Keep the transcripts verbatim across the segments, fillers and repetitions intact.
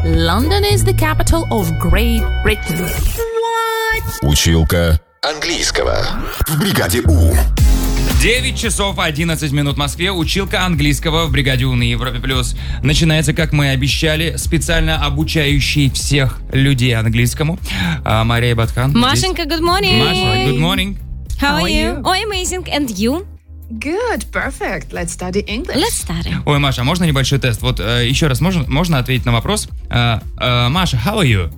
London is the capital of Great Britain. What? Училка английского в бригаде У. девять часов одиннадцать минут в Москве. Училка английского в бригаде У на Европе плюс начинается, как мы и обещали, специально обучающий всех людей английскому. А, Мария Батхан. Машенька, good morning. Маша, good morning. How, How are are you? you? Oh, amazing. And you? Good, perfect. Let's study English. Let's study. Ой, Маша, можно небольшой тест? Вот э, еще раз, можно, можно ответить на вопрос? Э, э, Маша, how are you?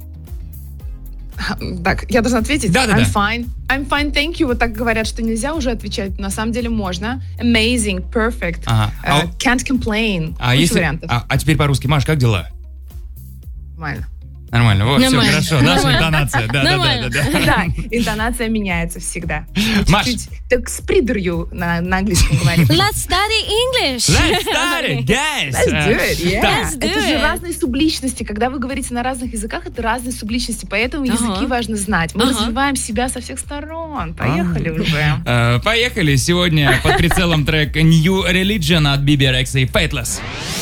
Так, я должна ответить? Да-да-да. I'm fine. I'm fine, thank you. Вот так говорят, что нельзя уже отвечать. На самом деле можно. Amazing, perfect. Ага. Uh, А- can't complain. А, Куча если, вариантов. а, а теперь по-русски. Маш, как дела? Нормально. Нормально, вот, все Нормально. хорошо. Наша Нормально. интонация. Да, да, да, Нормально. да, да. Да, интонация меняется всегда. Мы Маш. чуть-чуть так с придурью на, на английском говорим. Let's study English. Let's start it, guys! Let's do it, yeah. Так. Let's do Это же it. разные субличности. Когда вы говорите на разных языках, это разные субличности, поэтому Ага. языки важно знать. Мы Ага. развиваем себя со всех сторон. Поехали уже. Э, Поехали. Сегодня под прицелом трек New Religion от би би Rexa и Faithless.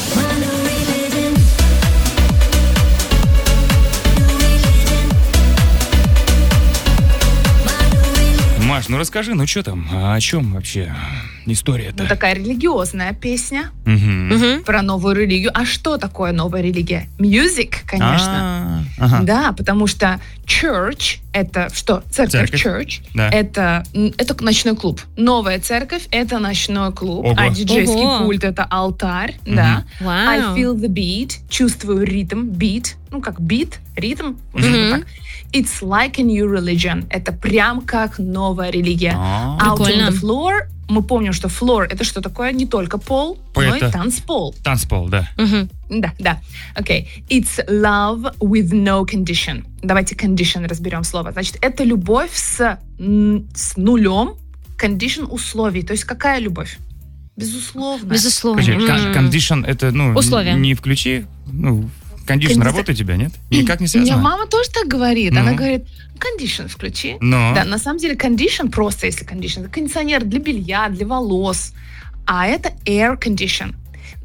Маш, ну расскажи, ну что там, а о чем вообще история-то? Ну, такая религиозная песня Мгм. Мгм. про новую религию. А что такое новая религия? Music, конечно. А, ага. Да, потому что church — это что? Церковь, Церковь. church. Да. Это, м, это ночной клуб. Новая церковь — это ночной клуб. Ого. А диджейский Ого. пульт — это алтарь. Да. Вау. I feel the beat. Чувствую ритм. Beat. Ну, как beat, ритм. В общем, Мгм. вот так. It's like a new religion. Это прям как новая религия. А. Out on Прикольно. the floor. Мы помним, что floor — это что такое? Не только пол, но Это- и танцпол. Танцпол, да. Мгм. Да, да. Окей. It's love with no condition. Давайте condition разберем слово. Значит, это любовь с, м, с нулем. Condition — условий. То есть какая любовь? Безусловно. Безусловно. Подожди, Мгм. кон- кондишн это, ну, Условия. не включи, ну, кондишн Кондиционер. работает у тебя, нет? Никак не У меня связано? мама тоже так говорит. Ну. Она говорит, condition включи. Но. Да, на самом деле condition, просто если condition, это кондиционер для белья, для волос. А это air condition.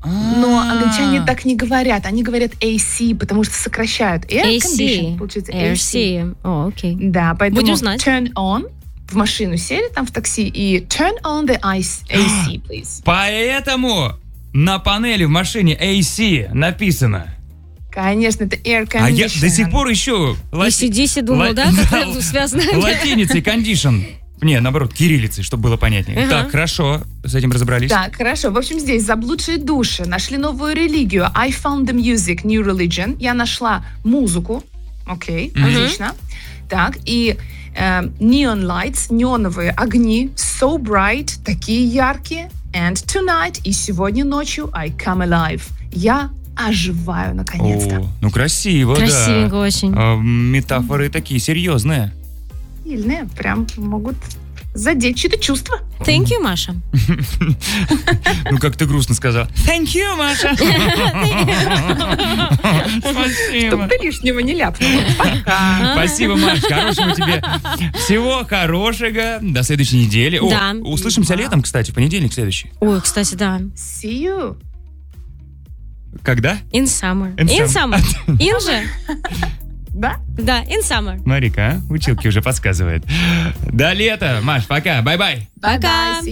Но англичане так не говорят. Они говорят эй си, потому что сокращают. Air A condition, C. получается Air эй си. C. О, окей. Да, поэтому Будем знать. turn on. В машину сели там в такси и turn on the эй си, please. Поэтому на панели в машине эй си написано. Конечно, это air condition. А я до сих пор ищу И си думал, ла- да, как связано? латиницей кондишн. Не, наоборот, кириллицей, чтобы было понятнее. Ага. Так, хорошо, с этим разобрались. Так, хорошо. В общем, здесь заблудшие души нашли новую религию. I found the music, new religion. Я нашла музыку. Окей, Мгм. отлично. Так, и э, neon lights, неоновые огни, so bright, такие яркие. And tonight, и сегодня ночью, I come alive. Я оживаю, наконец-то. О, ну красиво, Красивенько да. очень. А, метафоры такие серьезные. Сильные, прям могут задеть чьи-то чувства. Thank you, Маша. Ну, как ты грустно сказал. Thank you, Маша. Спасибо. Чтобы ты лишнего не ляпнула. Пока. Спасибо, Маш. Хорошего тебе. Всего хорошего. До следующей недели. О, Да. услышимся летом, кстати, понедельник следующий. Ой, кстати, да. See you. Когда? In summer. In In summer. summer. In же? Да? Да, in summer. Марика, а? Училки уже подсказывает. До лета, Маш, пока. Бай-бай. Пока. Bye-bye.